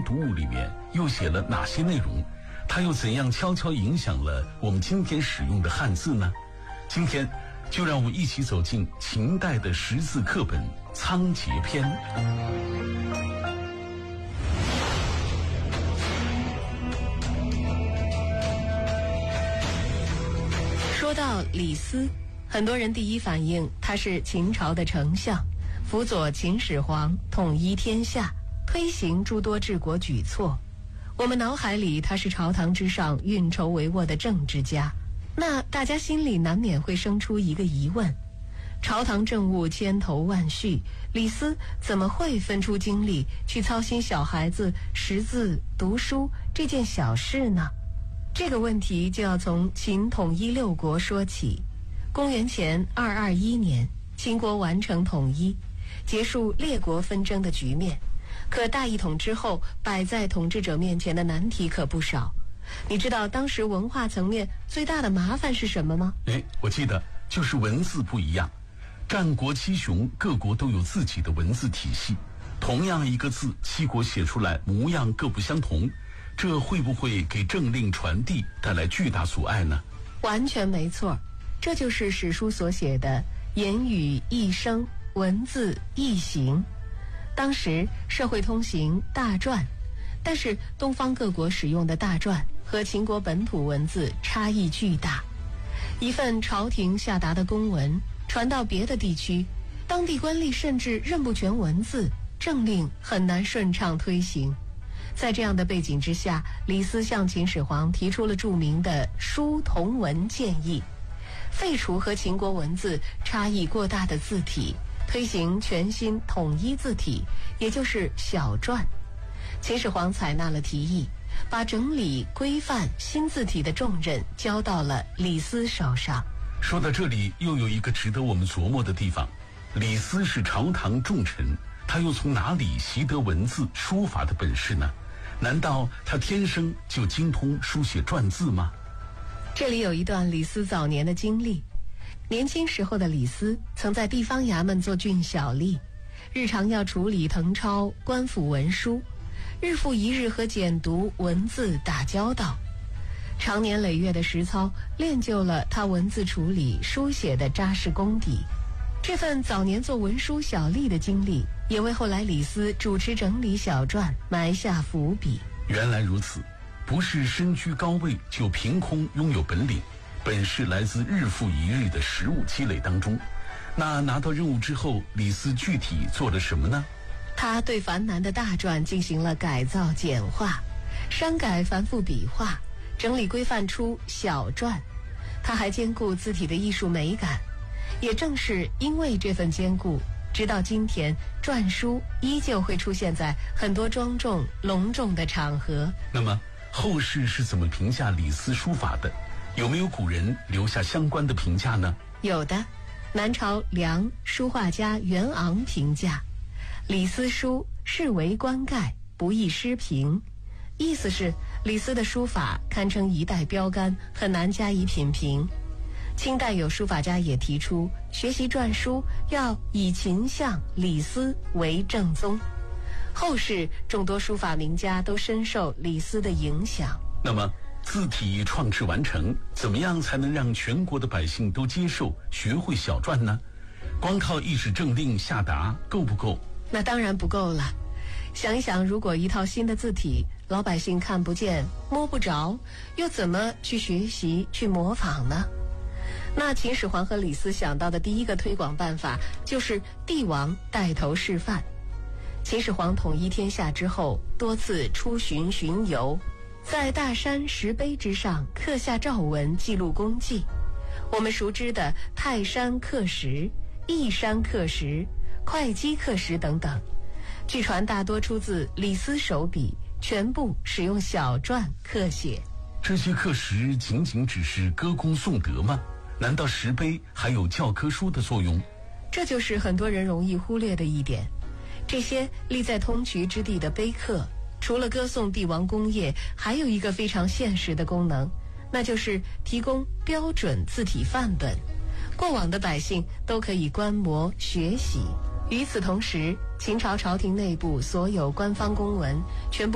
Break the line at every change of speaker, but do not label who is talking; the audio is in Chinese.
读物里面又写了哪些内容？它又怎样悄悄影响了我们今天使用的汉字呢？今天就让我们一起走进秦代的识字课本《仓颉篇》。
说到李斯，很多人第一反应他是秦朝的丞相，辅佐秦始皇统一天下，推行诸多治国举措。我们脑海里他是朝堂之上运筹帷幄的政治家，那大家心里难免会生出一个疑问：朝堂政务千头万绪，李斯怎么会分出精力去操心小孩子识字读书这件小事呢？这个问题就要从秦统一六国说起。公元前221年，秦国完成统一，结束列国纷争的局面。可大一统之后，摆在统治者面前的难题可不少。你知道当时文化层面最大的麻烦是什么吗？
我记得就是文字不一样。战国七雄各国都有自己的文字体系，同样一个字，七国写出来模样各不相同，这会不会给政令传递带来巨大阻碍呢？
完全没错，这就是史书所写的言语一声，文字一行。当时社会通行大篆，但是东方各国使用的大篆和秦国本土文字差异巨大。一份朝廷下达的公文传到别的地区，当地官吏甚至认不全文字，政令很难顺畅推行。在这样的背景之下，李斯向秦始皇提出了著名的书同文建议，废除和秦国文字差异过大的字体，推行全新统一字体，也就是小篆。秦始皇采纳了提议，把整理规范新字体的重任交到了李斯手上。
说到这里，又有一个值得我们琢磨的地方：李斯是朝堂重臣，他又从哪里习得文字书法的本事呢？难道他天生就精通书写篆字吗？
这里有一段李斯早年的经历。年轻时候的李斯曾在地方衙门做郡小吏，日常要处理誊抄官府文书，日复一日和简读文字打交道。长年累月的实操练就了他文字处理书写的扎实功底。这份早年做文书小吏的经历，也为后来李斯主持整理小篆埋下伏笔。
原来如此，不是身居高位就凭空拥有本领，本事来自日复一日的实务积累当中。那拿到任务之后，李斯具体做了什么呢？
他对繁难的大篆进行了改造简化，删改繁复笔画，整理规范出小篆。他还兼顾字体的艺术美感。也正是因为这份兼顾，直到今天，篆书依旧会出现在很多庄重隆重的场合。
那么后世是怎么评价李斯书法的？有没有古人留下相关的评价呢？
有的。南朝梁书画家袁昂评价，李斯书是为官盖，不易失评。意思是李斯的书法堪称一代标杆，很难加以品评。清代有书法家也提出，学习篆书要以秦相李斯为正宗。后世众多书法名家都深受李斯的影响。
那么字体创制完成，怎么样才能让全国的百姓都接受学会小篆呢？光靠一纸政令下达够不够？
那当然不够了。想一想，如果一套新的字体老百姓看不见摸不着，又怎么去学习去模仿呢？那秦始皇和李斯想到的第一个推广办法就是帝王带头示范。秦始皇统一天下之后，多次出巡巡游，在大山石碑之上刻下诏文，记录功绩。我们熟知的泰山刻石、义山刻石、会稽刻石等等，据传大多出自李斯手笔，全部使用小篆刻写。
这些刻石仅仅只是歌功颂德吗？难道石碑还有教科书的作用？
这就是很多人容易忽略的一点。这些立在通衢之地的碑刻，除了歌颂帝王功业，还有一个非常现实的功能，那就是提供标准字体范本，过往的百姓都可以观摩学习。与此同时，秦朝朝廷内部所有官方公文全部